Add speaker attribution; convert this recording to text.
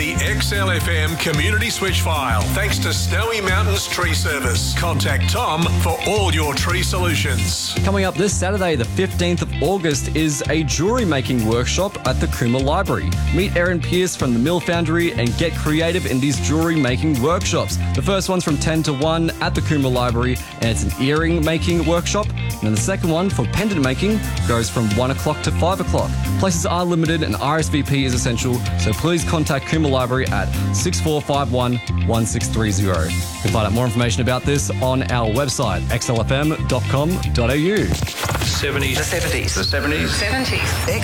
Speaker 1: the XLFM community switch file thanks to Snowy Mountains Tree Service. Contact Tom for all your tree solutions.
Speaker 2: Coming up this Saturday, the 15th of August, is a jewellery making workshop at the Coomera Library. Meet Erin Pearce from the Mill Foundry and get creative in these jewellery making workshops. The first one's from 10 to 1 at the Coomera Library, and it's an earring making workshop. And then the second one for pendant making goes from 1 o'clock to 5 o'clock. Places are limited and RSVP is essential, so please contact Coomera Library at 6451 1630. You can find out more information about this on our website, xlfm.com.au.
Speaker 3: 70s.
Speaker 4: The 70s.
Speaker 3: The 70s.
Speaker 4: 70s.